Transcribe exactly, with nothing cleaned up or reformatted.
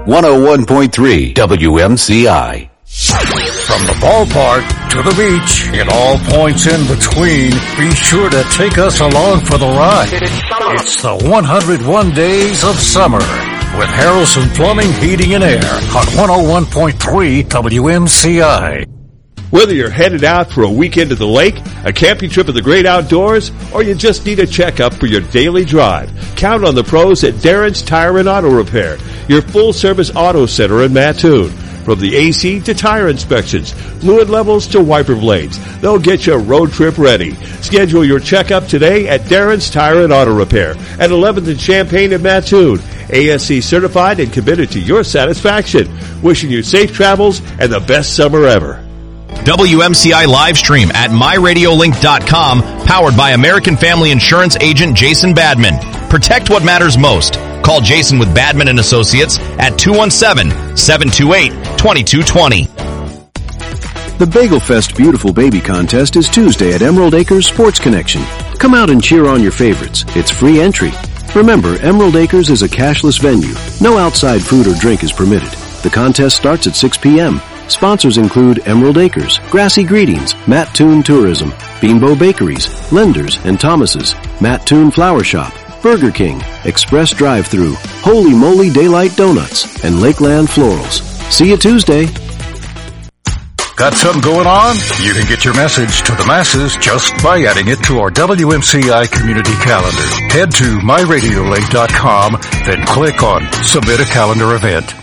one oh one point three W M C I. From the ballpark to the beach and all points in between, be sure to take us along for the ride. It's the one hundred one Days of Summer with Harrelson Plumbing, Heating, and Air on one oh one point three W M C I. Whether you're headed out for a weekend to the lake, a camping trip in the great outdoors, or you just need a checkup for your daily drive, count on the pros at Darren's Tire and Auto Repair, your full-service auto center in Mattoon. From the A C to tire inspections, fluid levels to wiper blades, they'll get you road trip ready. Schedule your checkup today at Darren's Tire and Auto Repair at eleventh and Champaign in Mattoon. A S C certified and committed to your satisfaction. Wishing you safe travels and the best summer ever. W M C I live stream at my radio link dot com, powered by American Family Insurance agent Jason Badman. Protect what matters most. Call Jason with Badman and Associates at two one seven, seven two eight, two two two zero. The Bagel Fest Beautiful Baby Contest is Tuesday at Emerald Acres Sports Connection. Come out and cheer on your favorites. It's free entry. Remember, Emerald Acres is a cashless venue. No outside food or drink is permitted. The contest starts at six p.m. Sponsors include Emerald Acres, Grassy Greetings, Mattoon Tourism, Beanbo Bakeries, Lenders and Thomas's, Mattoon Flower Shop, Burger King, Express Drive-Thru, Holy Moly Daylight Donuts, and Lakeland Florals. See you Tuesday. Got something going on? You can get your message to the masses just by adding it to our W M C I community calendar. Head to my radio link dot com, then click on Submit a Calendar Event.